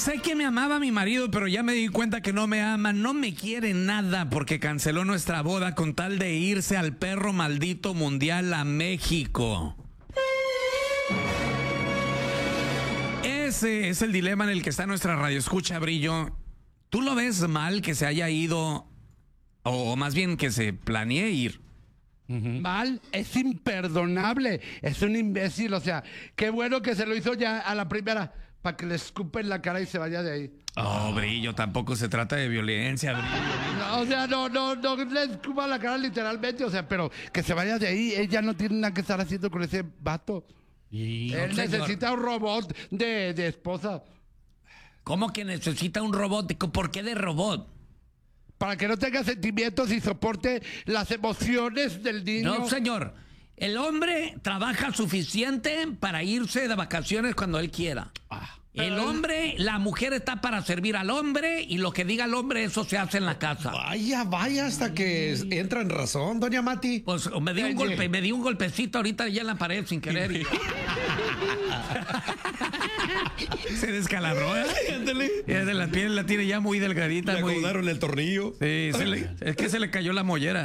Pensé que me amaba mi marido, pero ya me di cuenta que no me ama, no me quiere nada porque canceló nuestra boda con tal de irse al perro maldito mundial a México. Ese es el dilema en el que está nuestra radioescucha, Brillo. ¿Tú lo ves mal que se haya ido, o más bien que se planee ir? Mal, es imperdonable, es un imbécil, o sea, qué bueno que se lo hizo ya a la primera, para que le escupen la cara y se vaya de ahí. Oh, Brillo, tampoco se trata de violencia, Brillo. No, o sea, no le escupa la cara literalmente, o sea, pero que se vaya de ahí, ella no tiene nada que estar haciendo con ese vato. Él necesita un robot de esposa. ¿Cómo que necesita un robot? ¿Por qué de robot? Para que no tenga sentimientos y soporte las emociones del niño. No, señor. El hombre trabaja suficiente para irse de vacaciones cuando él quiera. El hombre, la mujer está para servir al hombre y lo que diga el hombre, eso se hace en la casa. Vaya, hasta que entra en razón, doña Mati. Pues me di un golpecito ahorita ya en la pared sin querer. Y... se descalabró, ¿eh? La piel la tiene ya muy delgadita. Le acomodaron el tornillo. Sí, es que se le cayó la mollera.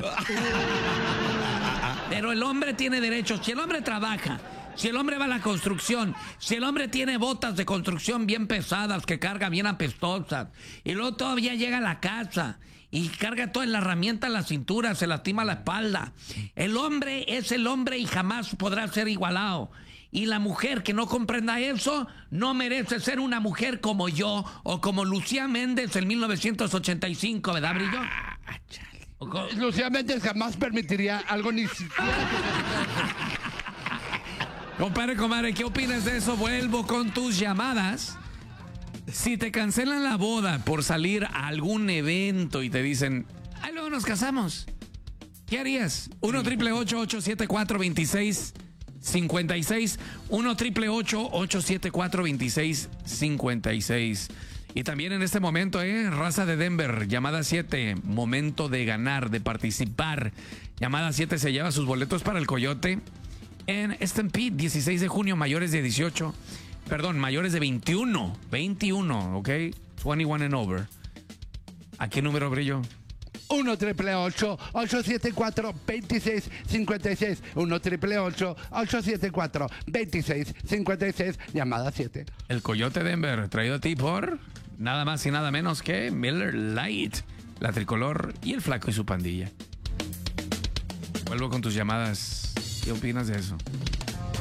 Pero el hombre tiene derechos. Si el hombre trabaja, si el hombre va a la construcción, si el hombre tiene botas de construcción bien pesadas que carga bien apestosas, y luego todavía llega a la casa y carga toda la herramienta en la cintura, se lastima la espalda. El hombre es el hombre y jamás podrá ser igualado. Y la mujer que no comprenda eso no merece ser una mujer como yo o como Lucía Méndez en 1985, ¿verdad, Brillo? Lucía Méndez jamás permitiría algo ni siquiera Compadre, comadre, ¿qué opinas de eso? Vuelvo con tus llamadas. Si te cancelan la boda por salir a algún evento y te dicen, ay, luego nos casamos, ¿qué harías? 1-888-874-2656. 1-888-874-2656. Y también en este momento, raza de Denver, llamada 7, momento de ganar, de participar. Llamada 7 se lleva sus boletos para el Coyote en Stampede, 16 de junio, mayores de 21, ¿ok? 21 and over. ¿A qué número, Brillo? 1-888-874-2656. 1-888-874-2656. Llamada 7. El Coyote Denver, traído a ti por nada más y nada menos que Miller Lite, la tricolor y el flaco y su pandilla. Vuelvo con tus llamadas. ¿Qué opinas de eso?